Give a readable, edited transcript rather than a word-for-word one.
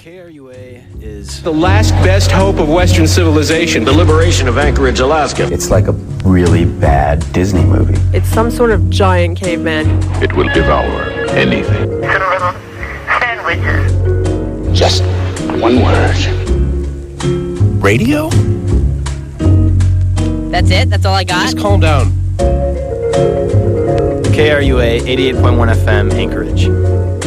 KRUA is the last best hope of Western civilization. The liberation of Anchorage, Alaska. It's like a really bad Disney movie. It's some sort of giant caveman. It will devour anything. Little sandwiches. Just one word. radio? That's it? That's all I got? Just calm down. KRUA 88.1 FM, Anchorage.